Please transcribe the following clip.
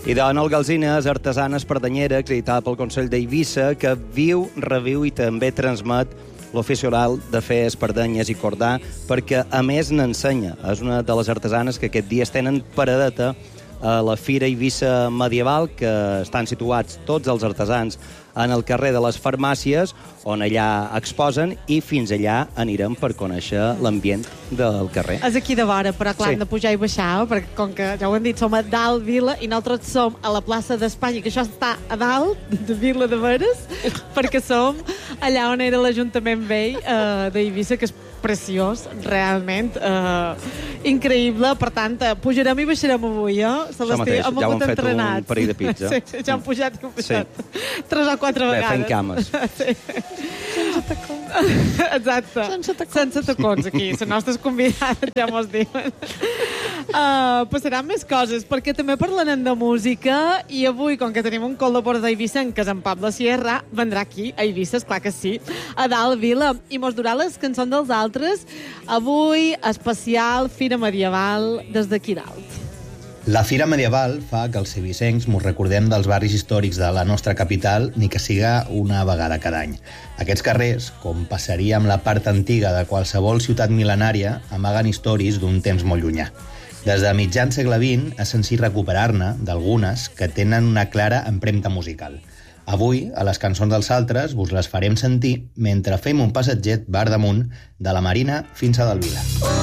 I dona Algalzina és artesana espardenyera acreditada pel Consell d'Eivissa que viu, reviu i també transmet l'ofici oral de fer espardenyes i cordar perquè, a més, n'ensenya. És una de les artesanes que aquest dia tenen paradeta a la Fira Eivissa Medieval, que estan situats tots els artesans en el carrer de les Farmàcies, on allà exposen, i fins allà anirem per conèixer l'ambient del carrer. És aquí de vora, però clar, hem de pujar i baixar, perquè com que ja ho hem dit, som a dalt Vila i nosaltres som a la plaça d'Espanya, que això està a dalt de Vila de Veres, perquè som allà on era l'Ajuntament vell d'Eivissa, que és preciós, realment increïble. Per tant, pujarem i baixarem avui, Celestí? Ja ho hem fet un parell de pits, Sí, ja hem pujat i hem baixat. 3 o 4 vegades. Fent cames. Sí. Sense tacons. Exacte. Sense tacons, aquí. Les nostres convidades ja mos diuen. Passaran més coses, perquè també parlarem de música, i avui, com que tenim un col·laborador d'Eivissa, que és en Pablo Sierra, vendrà aquí, a Eivissa, esclar que sí, a dalt Vila, i mos durà les cançons dels altres. Avui, especial Fira Medieval des d'aquí dalt. La Fira Medieval fa que els eivissencs mos recordem dels barris històrics de la nostra capital, ni que siga una vegada cada any. Aquests carrers, com passaria amb la part antiga de qualsevol ciutat mil·lenària, amaguen històries d'un temps molt llunyà. Des de mitjan segle XX és senzill recuperar-ne d'algunes que tenen una clara empremta musical. Avui, a les cançons dels altres, vos les farem sentir mentre fem un passatget bar damunt de la Marina fins a Dalvila.